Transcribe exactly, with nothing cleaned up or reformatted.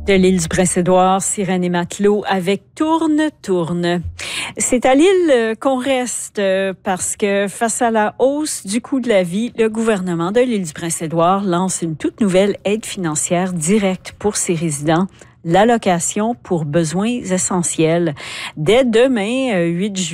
De l'île du Prince-Édouard, Sirène et Matelot avec Tourne, Tourne. C'est à l'île qu'on reste parce que face à la hausse du coût de la vie, le gouvernement de l'île du Prince-Édouard lance une toute nouvelle aide financière directe pour ses résidents, l'allocation pour besoins essentiels. Dès demain, huit juillet,